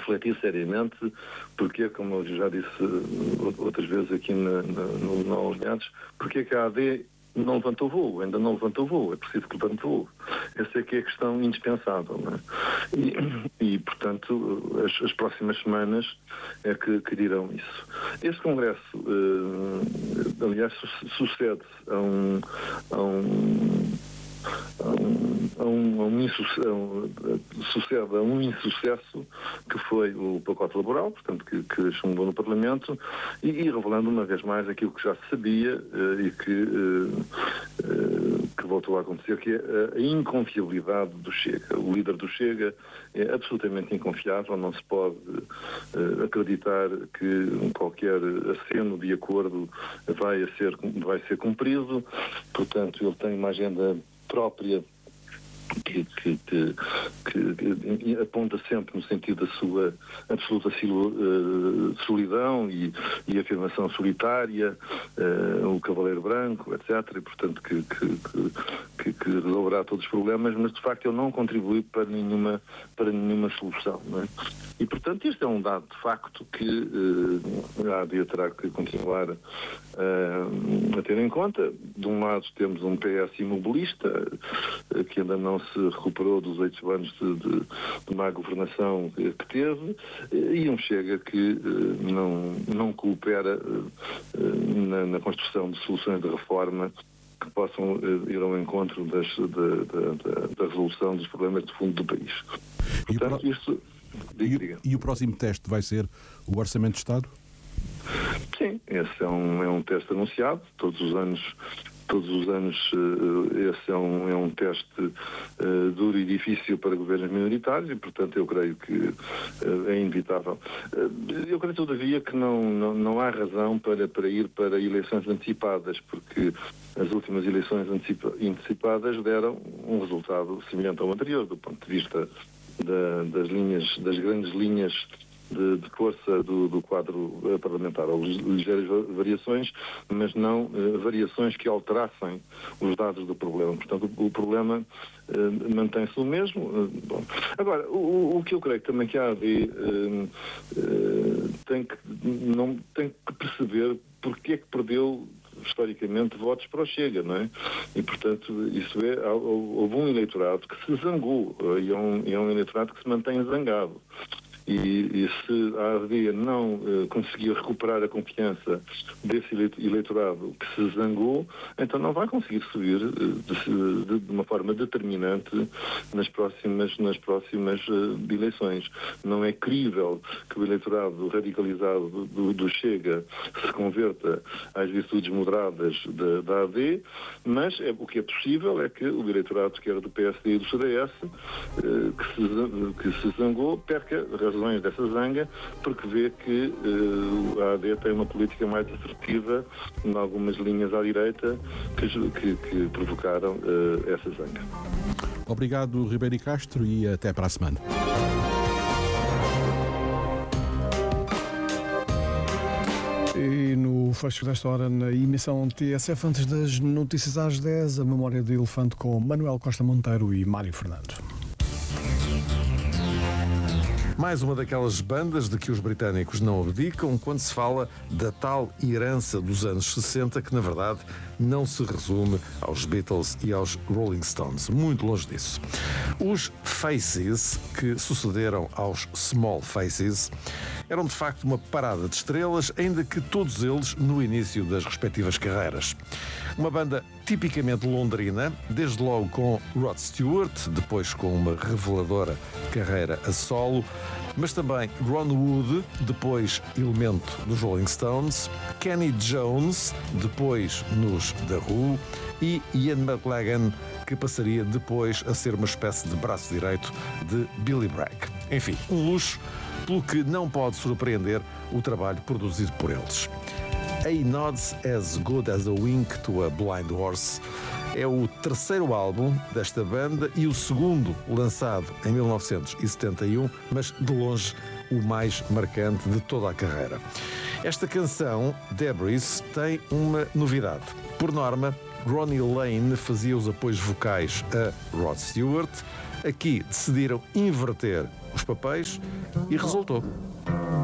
refletir seriamente, porque, como eu já disse outras vezes aqui no Alinhados, porque é que a AD não levantou voo, ainda não levantou voo, é preciso que levante voo. Essa é que é a questão indispensável, não é? E portanto, as próximas semanas é que dirão isso. Este Congresso, aliás, sucede sucede a um insucesso que foi o pacote laboral, portanto, que chumbou no Parlamento e revelando uma vez mais aquilo que já se sabia e que voltou a acontecer, que é a inconfiabilidade do Chega. O líder do Chega é absolutamente inconfiável, não se pode acreditar que qualquer aceno de acordo vai ser cumprido, portanto, ele tem uma agenda própria que aponta sempre no sentido da sua absoluta solidão e afirmação solitária, o cavaleiro branco, etc., e portanto que resolverá todos os problemas, mas de facto ele não contribui para nenhuma solução, não é? E portanto este é um dado de facto que a AD terá que continuar a ter em conta. De um lado temos um PS imobilista que ainda não se recuperou dos 8 anos de má governação que teve, e um Chega que não coopera na construção de soluções de reforma que possam ir ao encontro da resolução dos problemas de fundo do país. Portanto, isto... Diga. E o próximo teste vai ser o Orçamento de Estado? Sim, esse é um teste anunciado, todos os anos esse é um teste duro e difícil para governos minoritários e, portanto, eu creio que é inevitável. Eu creio, todavia, que não há razão para ir para eleições antecipadas, porque as últimas eleições antecipadas deram um resultado semelhante ao anterior, do ponto de vista das grandes linhas de força do quadro parlamentar. Houve ligeiras variações, mas não variações que alterassem os dados do problema. Portanto, o problema mantém-se o mesmo. Bom. Agora, o que eu creio também que a AD tem que perceber porque é que perdeu historicamente votos para o Chega, não é? E, portanto, houve um eleitorado que se zangou, e é um eleitorado que se mantém zangado. E se a AD não conseguir recuperar a confiança desse eleitorado que se zangou, então não vai conseguir subir de uma forma determinante nas próximas eleições. Não é crível que o eleitorado radicalizado do Chega se converta às virtudes moderadas da AD, mas o que é possível é que o eleitorado que era do PSD e do CDS, que se zangou, perca razões dessa zanga, porque vê que a AD tem uma política mais assertiva em algumas linhas à direita que provocaram essa zanga. Obrigado, Ribeiro Castro, e até para a semana. E no fecho desta hora, na emissão TSF, antes das notícias às 10, a Memória de Elefante com Manuel Costa Monteiro e Mário Fernando. Mais uma daquelas bandas de que os britânicos não abdicam quando se fala da tal herança dos anos 60, que na verdade não se resume aos Beatles e aos Rolling Stones. Muito longe disso. Os Faces, que sucederam aos Small Faces, eram de facto uma parada de estrelas, ainda que todos eles no início das respectivas carreiras. Uma banda tipicamente londrina, desde logo com Rod Stewart, depois com uma reveladora carreira a solo, mas também Ron Wood, depois elemento dos Rolling Stones, Kenny Jones, depois nos The Who, e Ian McLagan, que passaria depois a ser uma espécie de braço direito de Billy Bragg. Enfim, um luxo pelo que não pode surpreender o trabalho produzido por eles. A Nods as Good as a Wink to a Blind Horse é o terceiro álbum desta banda e o segundo lançado em 1971, mas de longe o mais marcante de toda a carreira. Esta canção, Debris, tem uma novidade. Por norma, Ronnie Lane fazia os apoios vocais a Rod Stewart, Aqui decidiram inverter os papéis e resultou.